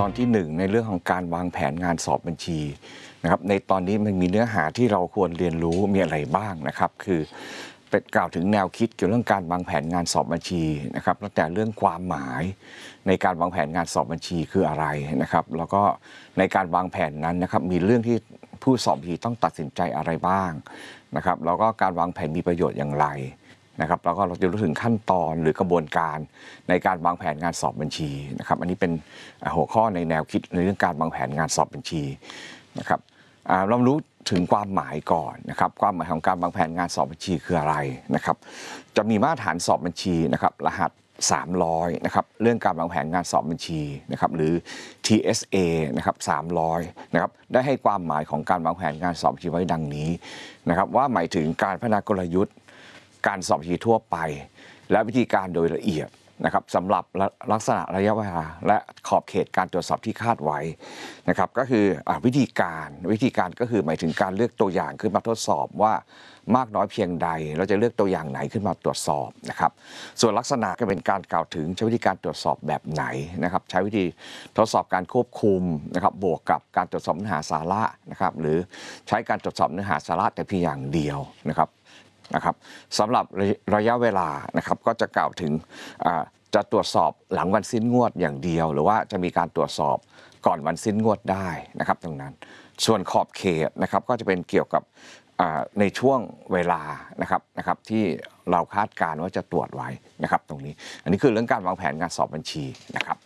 อนที่1ในเรื่องของการวางแผนงานสอบบัญชีนะครับในตอนนี้มันมีเนื้อหาที่เราควรเรียนรู้มีอะไรบ้างนะครับคือเป็นกล่าวถึงแนวคิดเกี่ยวกับเรื่องการวางแผนงานสอบบัญชีนะครับตั้งแต่เรื่องความหมายในการวางแผนงานสอบบัญชีคืออะไรนะครับแล้วก็ในการวางแผนนั้นนะครับมีเรื่องที่ผู้สอบบัญชีต้องตัดสินใจอะไรบ้างนะครับแล้วก็การวางแผนมีประโยชน์อย่างไรนะครับแล้วก็เราจะรู้ถึงขั้นตอนหรือกระบวนการในการวางแผนงานสอบบัญชีนะครับอันนี้เป็นหัวข้อในแนวคิดในเรื่องการวางแผนงานสอบบัญชีนะครับเรารู้ถึงความหมายก่อนนะครับความหมายของการวางแผนงานสอบบัญชีคืออะไรนะครับจะมีมาตรฐานสอบบัญชีนะครับรหัส300นะครับเรื่องการวางแผนงานสอบบัญชีนะครับหรือ TSA นะครับ300นะครับได้ให้ความหมายของการวางแผนงานสอบบัญชีไว้ดังนี้นะครับว่าหมายถึงการพัฒนากลยุทธ์การสอบบัญชีทั่วไปและวิธีการโดยละเอียดนะครับสำหรับลักษณะระยะเวลาและขอบเขตการตรวจสอบที่คาดไว้นะครับก็คือวิธีการก็คือหมายถึงการเลือกตัวอย่างขึ้นมาทดสอบว่ามากน้อยเพียงใดเราจะเลือกตัวอย่างไหนขึ้นมาตรวจสอบนะครับส่วนลักษณะก็เป็นการกล่าวถึงใช้วิธีการตรวจสอบแบบไหนนะครับใช้วิธีทดสอบการควบคุมนะครับบวกกับการตรวจสอบเนื้อหาสาระนะครับหรือใช้การตรวจสอบเนื้อหาสาระแต่เพียงอย่างเดียวนะครับสำหรับระยะเวลานะครับก็จะกล่าวถึงจะตรวจสอบหลังวันสิ้นงวดอย่างเดียวหรือว่าจะมีการตรวจสอบก่อนวันสิ้นงวดได้นะครับตรงนั้นส่วนขอบเขตนะครับก็จะเป็นเกี่ยวกับในช่วงเวลานะครับที่เราคาดการณ์ว่าจะตรวจไว้นะครับตรงนี้อันนี้คือเรื่องการวางแผนการสอบบัญชีนะครับ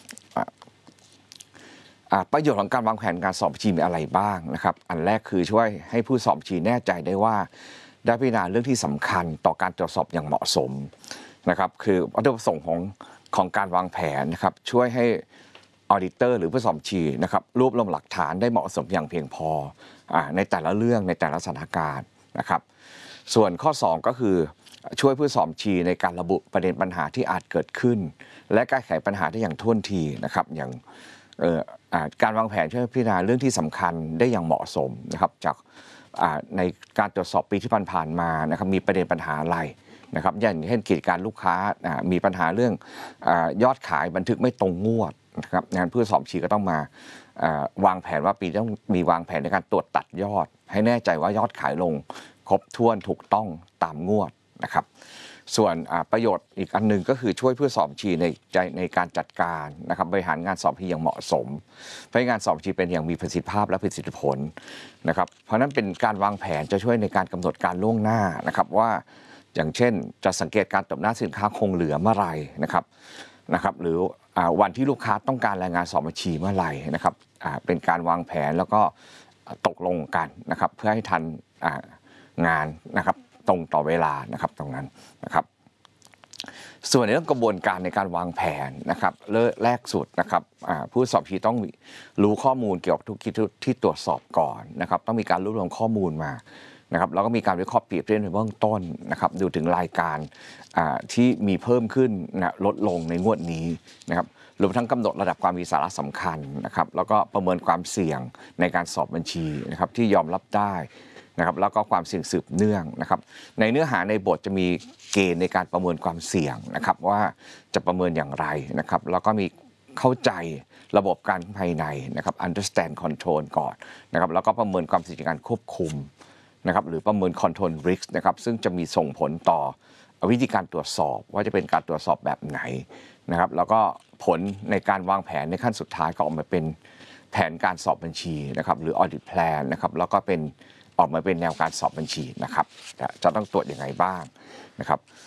ประโยชน์ของการวางแผนการสอบบัญชีมีอะไรบ้างนะครับอันแรกคือช่วยให้ผู้สอบบัญชีแน่ใจได้ว่าได้พิจารณาเรื่องที่สำคัญต่อการตรวจสอบอย่างเหมาะสมนะครับคือวัตถุประสงค์ของการวางแผนนะครับช่วยให้ออดิเตอร์หรือผู้สอบบัญชีนะครับรวบรวมหลักฐานได้เหมาะสมอย่างเพียงพอในแต่ละเรื่องในแต่ละสถานการณ์นะครับส่วนข้อ2ก็คือช่วยผู้สอบบัญชีในการระบุประเด็นปัญหาที่อาจเกิดขึ้นและแก้ไขปัญหาได้อย่างท่วงทีนะครับอย่างการวางแผนช่วยพิจารณาเรื่องที่สำคัญได้อย่างเหมาะสมนะครับจากในการตรวจสอบปีที่ผ่านมานะครับมีประเด็นปัญหาอะไรนะครับอย่างเช่นกิจการลูกค้ามีปัญหาเรื่องยอดขายบันทึกไม่ตรงงวดนะครับงานผู้สอบบัญชีก็ต้องมาวางแผนว่าปีต้องมีวางแผนในการตรวจตัดยอดให้แน่ใจว่ายอดขายลงครบถ้วนถูกต้องตามงวดนะครับส่วนประโยชน์อีกอันหนึ่งก็คือช่วยผู้สอบบัญชีในการจัดการนะครับบริหารงานสอบบัญชีอย่างเหมาะสมเพื่อให้งานสอบบัญชีเป็นอย่างมีประสิทธิภาพและประสิทธิผลนะครับเพราะนั้นเป็นการวางแผนจะช่วยในการกำหนดการล่วงหน้านะครับว่าอย่างเช่นจะสังเกตการตบหน้าสินค้าคงเหลือเมื่อไหร่นะครับหรือวันที่ลูกค้าต้องการรายงานสอบบัญชีเมื่อไหร่นะครับเป็นการวางแผนแล้วก็ตกลงกันนะครับเพื่อให้ทันงานนะครับตรงต่อเวลานะครับตรงนั้นนะครับส่วนในเรื่องกระบวนการในการวางแผนนะครับแรกสุดนะครับผู้สอบบัญชีต้องรู้ข้อมูลเกี่ยวกับธุรกิจที่ตรวจสอบก่อนนะครับต้องมีการรวบรวมข้อมูลมานะครับแล้วก็มีการวิเคราะห์เปรียบเทียบในเบื้องต้นนะครับดูถึงรายการที่มีเพิ่มขึ้นลดลงในงวดนี้นะครับรวมทั้งกำหนดระดับความมีสาระสำคัญนะครับแล้วก็ประเมินความเสี่ยงในการสอบบัญชีนะครับที่ยอมรับได้นะครับแล้วก็ความเสี่ยงสืบเนื่องนะครับในเนื้อหาในบทจะมีเกณฑ์ในการประเมินความเสี่ยงนะครับว่าจะประเมินอย่างไรนะครับแล้วก็มีเข้าใจระบบการภายในนะครับ understand control ก่อนนะครับแล้วก็ประเมินความเสี่ยงในการควบคุมนะครับหรือประเมิน control risk นะครับซึ่งจะมีส่งผลต่อวิธีการตรวจสอบว่าจะเป็นการตรวจสอบแบบไหนนะครับแล้วก็ผลในการวางแผนในขั้นสุดท้ายก็ออกมาเป็นแผนการสอบบัญชีนะครับหรือ audit plan นะครับแล้วก็เป็นออกมาเป็นแนวการสอบบัญชีนะครับจะต้องตรวจยังไงบ้างนะครับ